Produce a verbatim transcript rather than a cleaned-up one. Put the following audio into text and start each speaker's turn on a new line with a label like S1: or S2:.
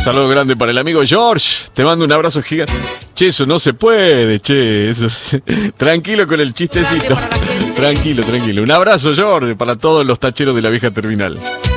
S1: Saludo grande para el amigo George. Te mando un abrazo gigante. Che, eso no se puede, che. Eso. Tranquilo con el chistecito. Tranquilo, tranquilo. Un abrazo, George, para todos los tacheros de la vieja terminal.